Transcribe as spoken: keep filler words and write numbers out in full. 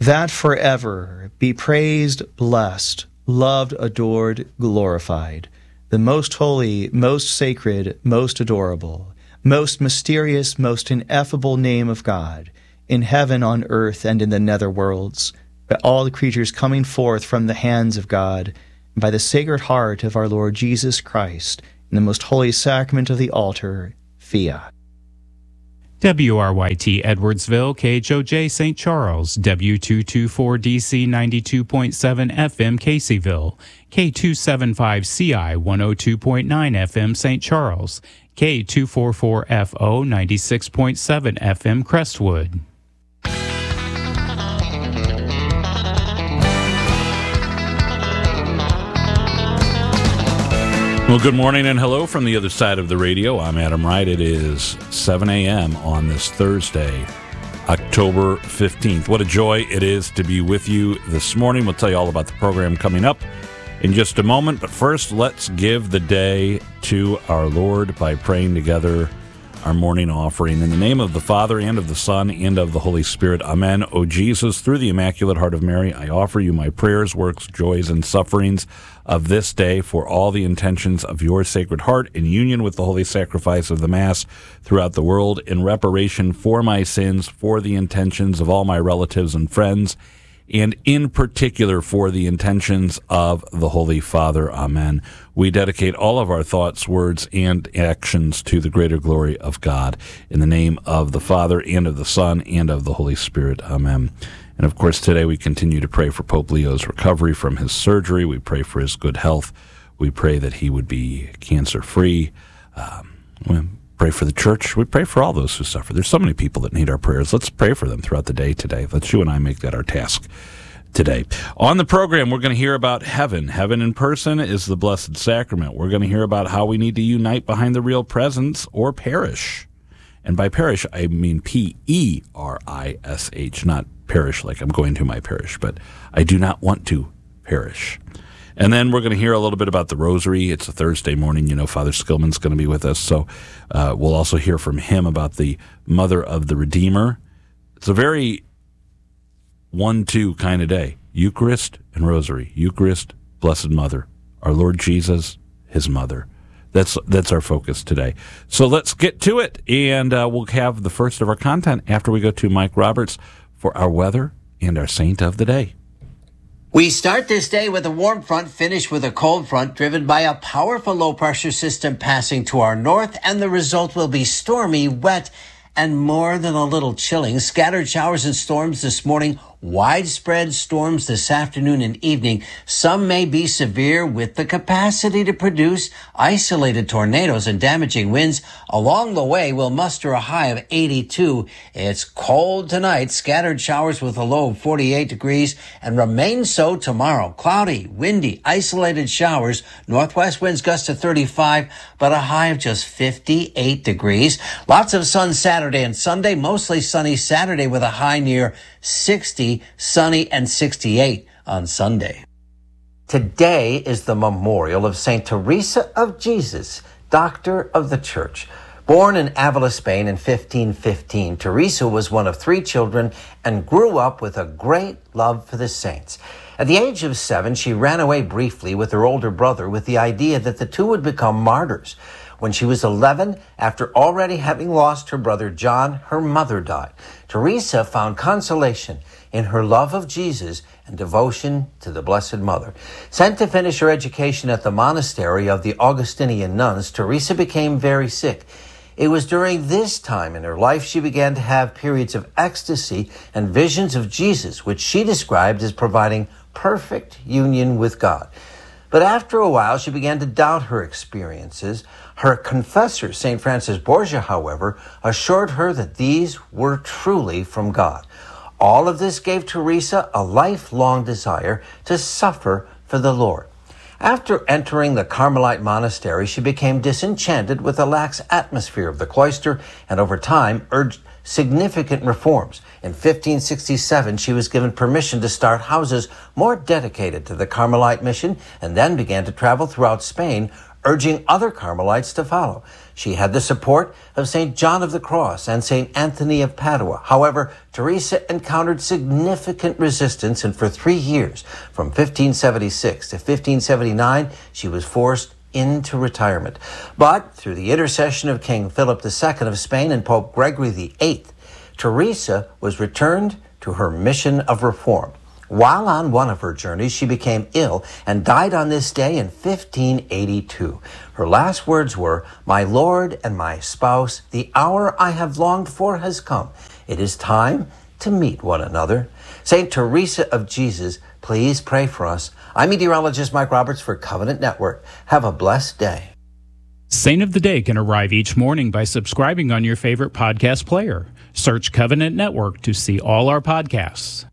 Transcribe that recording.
that forever be praised, blessed, loved, adored, glorified, the most holy, most sacred, most adorable, most mysterious, most ineffable name of God, in heaven, on earth, and in the nether worlds, by all the creatures coming forth from the hands of God, and by the sacred heart of our Lord Jesus Christ, in the most holy sacrament of the altar, fiat. W R Y T Edwardsville, K H O J Saint Charles, W two twenty-four D C ninety-two point seven F M Caseyville, K two seventy-five C I one oh two point nine F M Saint Charles, K two forty-four F O ninety-six point seven F M Crestwood. Well, good morning and hello from the other side of the radio. I'm Adam Wright. It is seven a.m. on this Thursday, October fifteenth. What a joy it is to be with you this morning. We'll tell you all about the program coming up in just a moment. But first, let's give the day to our Lord by praying together our morning offering. In the name of the Father, and of the Son, and of the Holy Spirit. Amen. O Jesus, through the Immaculate Heart of Mary, I offer you my prayers, works, joys, and sufferings of this day for all the intentions of your Sacred Heart, in union with the holy sacrifice of the Mass throughout the world, in reparation for my sins, for the intentions of all my relatives and friends, and in particular for the intentions of the Holy Father. Amen. We dedicate all of our thoughts, words, and actions to the greater glory of God. In the name of the Father, and of the Son, and of the Holy Spirit. Amen. And of course, today we continue to pray for Pope Leo's recovery from his surgery. We pray for his good health. We pray that he would be cancer-free. Um, we pray for the church. We pray for all those who suffer. There's so many people that need our prayers. Let's pray for them throughout the day today. Let's you and I make that our task today. On the program, we're going to hear about heaven. Heaven in person is the Blessed Sacrament. We're going to hear about how we need to unite behind the real presence or perish. And by parish, I mean P E R I S H, not perish like I'm going to my parish, but I do not want to perish. And then we're going to hear a little bit about the Rosary. It's a Thursday morning. You know, Father Skillman's going to be with us, so uh, we'll also hear from him about the Mother of the Redeemer. It's a very one-two kind of day. Eucharist and Rosary. Eucharist, Blessed Mother. Our Lord Jesus, his mother. That's that's our focus today. So let's get to it, and uh, we'll have the first of our content after we go to Mike Roberts for our weather and our saint of the day. We start this day with a warm front, finish with a cold front driven by a powerful low-pressure system passing to our north, and the result will be stormy, wet, and more than a little chilling. Scattered showers and storms this morning, widespread storms this afternoon and evening. Some may be severe, with the capacity to produce isolated tornadoes and damaging winds. Along the way, we'll muster a high of eighty-two. It's cold tonight, scattered showers with a low of forty-eight degrees, and remain so tomorrow. Cloudy, windy, isolated showers, northwest winds gust to thirty-five, but a high of just fifty-eight degrees. Lots of sun Saturday and Sunday, mostly sunny Saturday with a high near sixty, sunny and sixty-eight on Sunday. Today is the memorial of Saint Teresa of Jesus, Doctor of the Church. Born in Avila, Spain in fifteen fifteen, Teresa was one of three children and grew up with a great love for the saints. At the age of seven, she ran away briefly with her older brother with the idea that the two would become martyrs. When she was eleven, after already having lost her brother John, her mother died. Teresa found consolation in her love of Jesus and devotion to the Blessed Mother. Sent to finish her education at the monastery of the Augustinian nuns, Teresa became very sick. It was during this time in her life she began to have periods of ecstasy and visions of Jesus, which she described as providing perfect union with God. But after a while, she began to doubt her experiences. Her confessor, Saint Francis Borgia, however, assured her that these were truly from God. All of this gave Teresa a lifelong desire to suffer for the Lord. After entering the Carmelite monastery, she became disenchanted with the lax atmosphere of the cloister and over time urged significant reforms. In fifteen sixty-seven, she was given permission to start houses more dedicated to the Carmelite mission and then began to travel throughout Spain, urging other Carmelites to follow. She had the support of Saint John of the Cross and Saint Anthony of Padua. However, Teresa encountered significant resistance, and for three years, from fifteen seventy-six to fifteen seventy-nine, she was forced into retirement. But through the intercession of King Philip the Second of Spain and Pope Gregory the Eighth, Teresa was returned to her mission of reform. While on one of her journeys, she became ill and died on this day in fifteen eighty-two. Her last words were, "My Lord and my spouse, the hour I have longed for has come. It is time to meet one another." Saint Teresa of Jesus, please pray for us. I'm meteorologist Mike Roberts for Covenant Network. Have a blessed day. Saint of the Day can arrive each morning by subscribing on your favorite podcast player. Search Covenant Network to see all our podcasts.